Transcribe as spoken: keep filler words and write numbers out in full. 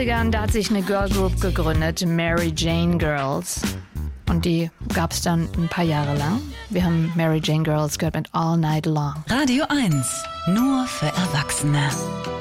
Da hat sich eine Girl Group gegründet, Mary Jane Girls. Und die gab es dann ein paar Jahre lang. Wir haben Mary Jane Girls gehört mit All Night Long. Radio eins, nur für Erwachsene.